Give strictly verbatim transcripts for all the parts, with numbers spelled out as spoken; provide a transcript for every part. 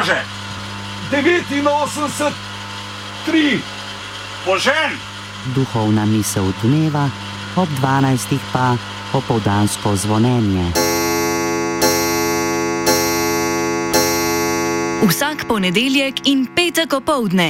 kaže? devetinosemdeset tri. Požen. Duhovna misel dneva, ob dvanajstih pa popoldansko zvonjenje. Vsak ponedeljek in petek opoldne.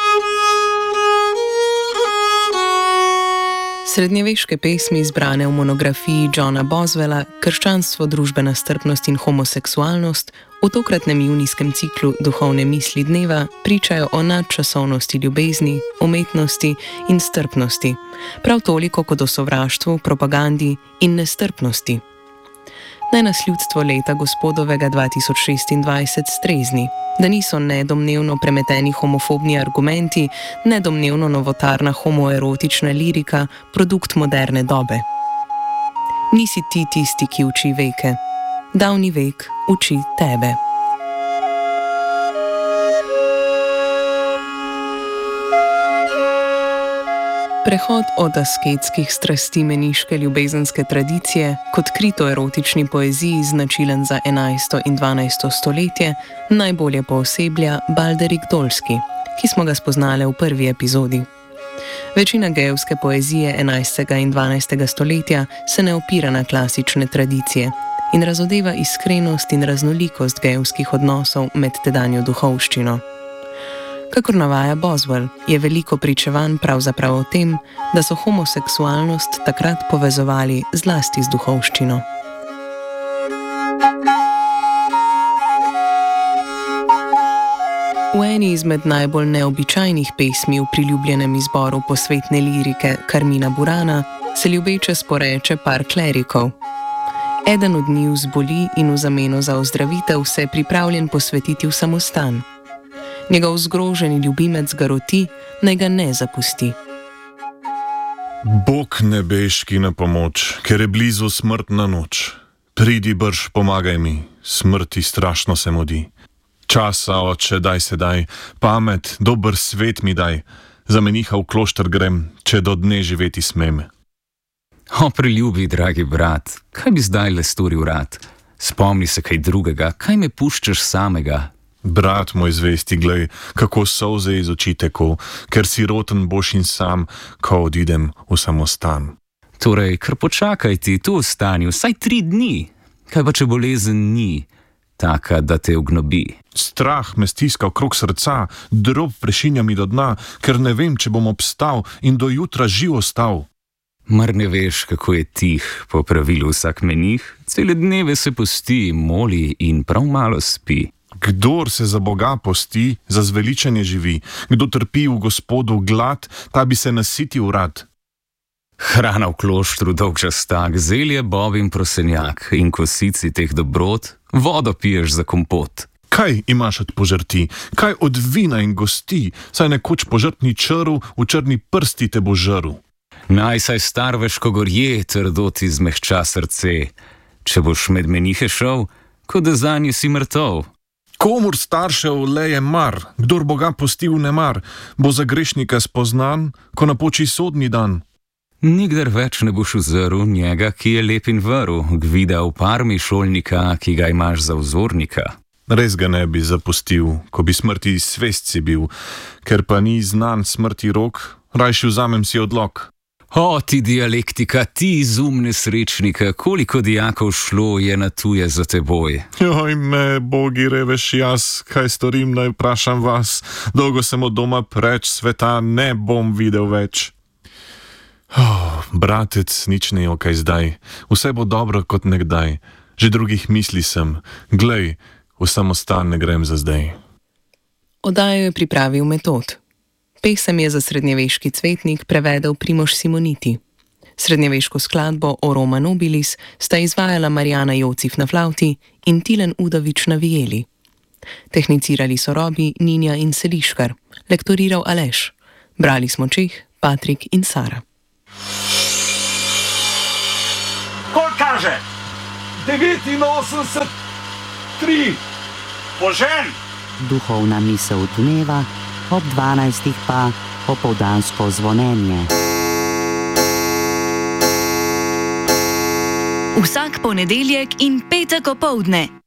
Srednjeveške pesmi zbrane v monografiji Johna Boswella Krščanstvo, družbena strpnost in homoseksualnost v tokratnem junijskem ciklu Duhovne misli dneva pričajo o nadčasovnosti ljubezni, umetnosti in strpnosti, prav toliko kot o sovraštvu, propagandi in nestrpnosti. Naj nas ljudstvo leta gospodovega dva tisoč šestindvajset strezni, da niso nedomnevno premeteni homofobni argumenti, nedomnevno novotarna homoerotična lirika, produkt moderne dobe. Nisi ti tisti, ki uči veke. Davni vek uči tebe. Prehod od asketskih strasti meniške ljubezenske tradicije kot krito-erotični poeziji značilen za enajsto in dvanajsto stoletje najbolje pooseblja Balderik Dolski, ki smo ga spoznali v prvi epizodi. Večina gejevske poezije enajstega in dvanajstega stoletja se ne opira na klasične tradicije in razodeva iskrenost in raznolikost gejevskih odnosov med tedanjo duhovščino. Kakor navaja Boswell, je veliko pričevanj pravzaprav o tem, da so homoseksualnost takrat povezovali zlasti z duhovščino. V eni izmed najbolj neobičajnih pesmi v priljubljenem izboru posvetne lirike Carmina Burana se ljubeče sporeče par klerikov. Eden od njiju zboli in v zameno za ozdravitev se je pripravljen posvetiti v samostan. Njegov zgroženi ljubimec ga roti, naj ga ne zapusti. Bog nebeški na pomoč, ker je blizu smrtna noč. Pridi brž, pomagaj mi, smrti strašno se mudi. Časa, oče, daj sedaj, pamet, dober svet mi daj. Za meniha v klošter grem, če do dne živeti smem. O, priljubi, dragi brat, kaj bi zdaj le storil rad? Spomni se kaj drugega, kaj me puščaš samega? Brat moj zvesti, glej, kako solze iz oči teko, ker siroten boš in sam, ko odidem v samostan. Torej, kar počakaj ti, tu ostani vsaj tri dni. Kaj pa, če bolezen ni taka, da te ognobi? Strah me stiska okrog srca, drob prešinja mi do dna, ker ne vem, če bom obstal in do jutra živ ostal. Mar ne veš, kako je tih, po pravilu vsak menih, cele dneve se posti, moli in prav malo spi. Kdor se za Boga posti, za zveličanje živi, kdo trpi v Gospodu glad, ta bi se nasitil rad. Hrana v kloštru dolgčas tak, zelje, bob in prosenjak, in kosici teh dobrot, vodo piješ za kompot. Kaj imaš od požrti, kaj od vina in gosti, saj nekoč požrtni črv v črni prsti te bo žrl. Naj saj star veš, ko gorje, trdo ti zmehča srce. Če boš med menihe šel, kot da zanje si mrtov. Komur staršev leje mar, kdor Boga postil nemar, bo za grešnika spoznan, ko napoči sodni dan. Nikdar več ne boš uzrl njega, ki je lep in vrl, gvida v parmi šolnika, ki ga imaš za vzornika. Res ga ne bi zapustil, ko bi smrti svest si bil, ker pa ni znan smrti rok, rajši vzamem si odlok. O, ti dialektika, ti izum nesrečnika, koliko dijakov šlo je na tuje za teboj. Joj me, bogi reveš jaz, kaj storim, naj vprašam vas. Dolgo sem od doma preč, sveta ne bom videl več. Oh, bratec, nič ne okaj zdaj, vse bo dobro kot nekdaj. Že drugih misli sem, glej, v samostan ne grem za zdaj. Oddajo je pripravil Metod. Pesem je za srednjeveški cvetnik prevedel Primož Simoniti. Srednjeveško skladbo O Roma Nobilis sta izvajala Marjana Jocif na flavti in Tilen Udovič na vieli. Tehnicirali so Robi, Ninja in Seliškar, lektoriral Aleš. Brali smo Čeh, Patrik in Sara. Koliko kaže? devetinosemdeset tri. Požen. Duhovna misel dneva, ob dvanajstih pa popoldansko zvonjenje. Vsak ponedeljek in petek opoldne.